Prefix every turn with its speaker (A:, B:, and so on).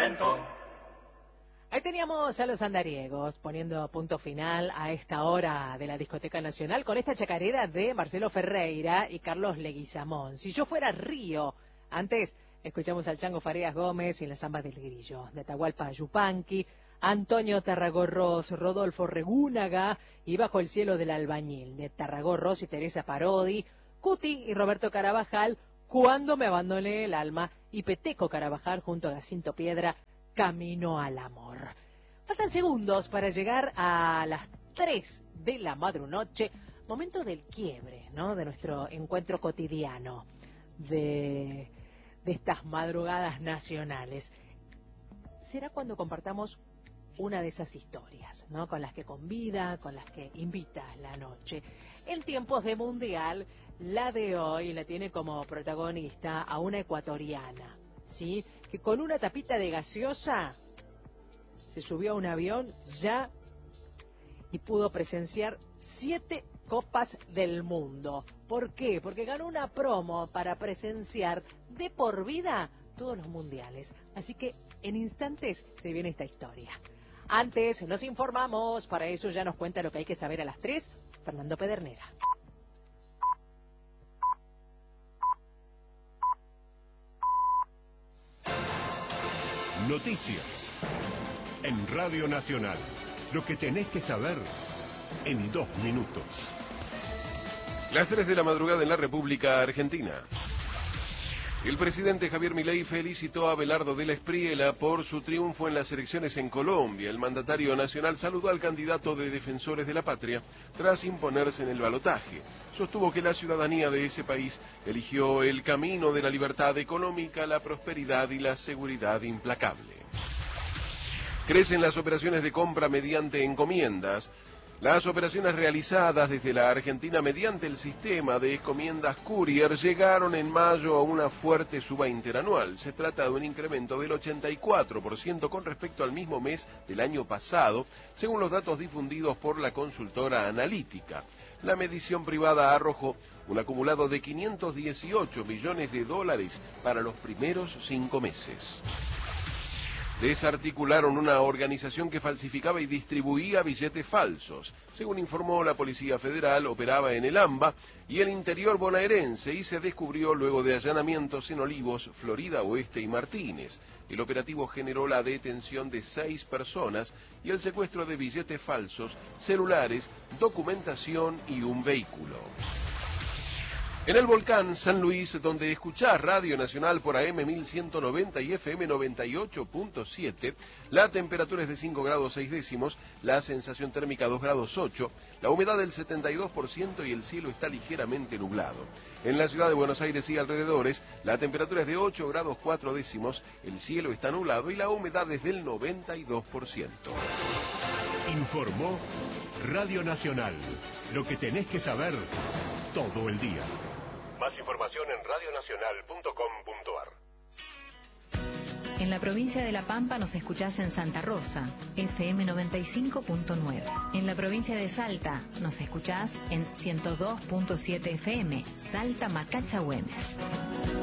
A: viento.
B: Ahí teníamos a los andariegos poniendo punto final a esta hora de la Discoteca Nacional con esta chacarera de Marcelo Ferreira y Carlos Leguizamón. Si yo fuera Río, antes escuchamos al Chango Farías Gómez y las zambas del Grillo, de Atahualpa Yupanqui, Antonio Tarragorros, Rodolfo Regúnaga y Bajo el cielo del albañil, de Tarragorros y Teresa Parodi, Cuti y Roberto Carabajal, Cuando me abandoné el alma, y Peteco Carabajal junto a Jacinto Piedra, Camino al amor. Faltan segundos para llegar a las 3 de la madrunoche, momento del quiebre, ¿no? De nuestro encuentro cotidiano, de estas madrugadas nacionales. Será cuando compartamos una de esas historias, ¿no? Con las que convida, con las que invita la noche. En tiempos de mundial, la de hoy la tiene como protagonista a una ecuatoriana, ¿sí? Que con una tapita de gaseosa se subió a un avión ya y pudo presenciar 7 copas del mundo. ¿Por qué? Porque ganó una promo para presenciar de por vida todos los mundiales. Así que en instantes se viene esta historia. Antes nos informamos, para eso ya nos cuenta lo que hay que saber a las 3, Fernando Pedernera.
C: Noticias en Radio Nacional. Lo que tenés que saber en 2 minutos.
D: Las 3 de la madrugada en la República Argentina. El presidente Javier Milei felicitó a Abelardo Della Espriella por su triunfo en las elecciones en Colombia. El mandatario nacional saludó al candidato de Defensores de la Patria tras imponerse en el balotaje. Sostuvo que la ciudadanía de ese país eligió el camino de la libertad económica, la prosperidad y la seguridad implacable. Crecen las operaciones de compra mediante encomiendas. Las operaciones realizadas desde la Argentina mediante el sistema de encomiendas Courier llegaron en mayo a una fuerte suba interanual. Se trata de un incremento del 84% con respecto al mismo mes del año pasado, según los datos difundidos por la consultora analítica. La medición privada arrojó un acumulado de $518 millones para los primeros 5 meses. Desarticularon una organización que falsificaba y distribuía billetes falsos. Según informó la Policía Federal, operaba en el AMBA y el interior bonaerense y se descubrió luego de allanamientos en Olivos, Florida Oeste y Martínez. El operativo generó la detención de 6 personas y el secuestro de billetes falsos, celulares, documentación y un vehículo. En el volcán San Luis, donde escuchás Radio Nacional por AM 1190 y FM 98.7, la temperatura es de 5 grados 6 décimos, la sensación térmica 2 grados 8, la humedad del 72% y el cielo está ligeramente nublado. En la ciudad de Buenos Aires y alrededores, la temperatura es de 8 grados 4 décimos, el cielo está nublado y la humedad es del 92%.
C: Informó Radio Nacional. Lo que tenés que saber todo el día. Más información en radionacional.com.ar.
E: En la provincia de La Pampa nos escuchás en Santa Rosa, FM 95.9. En la provincia de Salta nos escuchás en 102.7 FM, Salta Macacha Güemes.